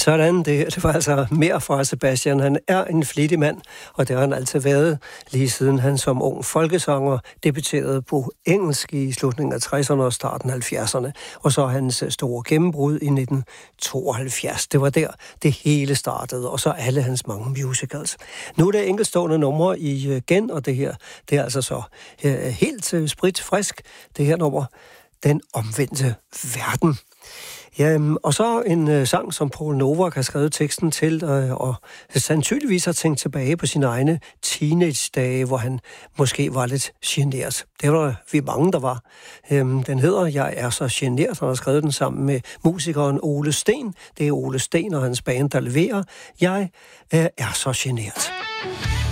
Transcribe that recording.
Sådan, det var altså mere fra Sebastian. Han er en flittig mand, og det har han altid været, lige siden han som ung folkesanger debuterede på engelsk i slutningen af 60'erne og starten af 70'erne, og så hans store gennembrud i 1972. Det var der, det hele startede, og så alle hans mange musicals. Nu er det enkeltstående numre igen, og det her, det er altså så helt spritfrisk, det her nummer, Den omvendte verden. Ja, og så en sang, som Poul Novak har skrevet teksten til, og sandsynligvis har tænkt tilbage på sine egne teenage-dage, hvor han måske var lidt genert. Det var vi mange, der var. Den hedder Jeg er så genert, han har skrevet den sammen med musikeren Ole Steen. Det er Ole Steen og hans band, der leverer Jeg er så genert.